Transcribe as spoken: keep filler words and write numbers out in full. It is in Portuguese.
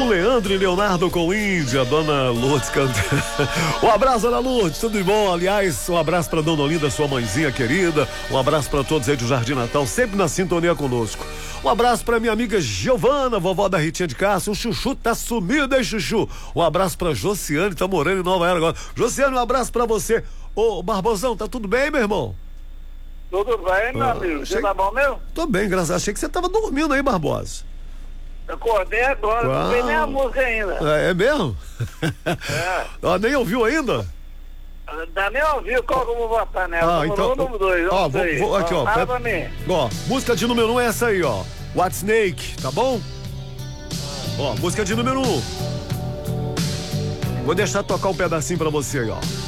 Leandro e Leonardo com Índia, dona Lourdes cantando. Um abraço, dona Lourdes, tudo de bom? Aliás, um abraço pra dona Olinda, sua mãezinha querida. Um abraço pra todos aí do Jardim Natal, sempre na sintonia conosco. Um abraço pra minha amiga Giovana, vovó da Ritinha de Castro. O Chuchu tá sumido, hein, Chuchu? Um abraço pra Josiane, tá morando em Nova Era agora. Josiane, um abraço pra você. Ô, Barbosão, tá tudo bem, meu irmão? Tudo bem, meu ah, amigo? Achei... Você tá bom mesmo? Tô bem, graças a Deus. Achei que você tava dormindo aí, Barbosa. Eu acordei agora, ah, não tem nem a música ainda. É, é mesmo? É. Ah, nem ouviu ainda? Ainda nem ouviu qual que eu vou botar nela. Ah, número então. um, número dois, ó, vou, vou, aqui, ó. Fala Pe... pra mim. Ó, música de número um é essa aí, ó. What Snake, tá bom? Ó, música de número um. Vou deixar tocar um pedacinho pra você aí, ó.